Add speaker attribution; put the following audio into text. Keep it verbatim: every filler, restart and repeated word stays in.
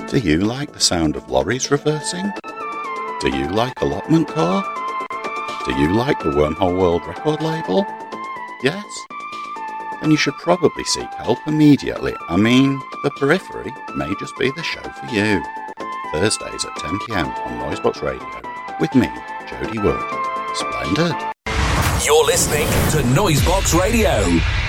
Speaker 1: Do you like the sound of lorries reversing? Do you like Allotment Core? Do you like the Wormhole World record label? Yes? Then you should probably seek help immediately. I mean, the Periphery may just be the show for you. Thursdays at ten p m on Noisebox Radio with me, Jody Wood. Splendid.
Speaker 2: You're listening to Noisebox Radio.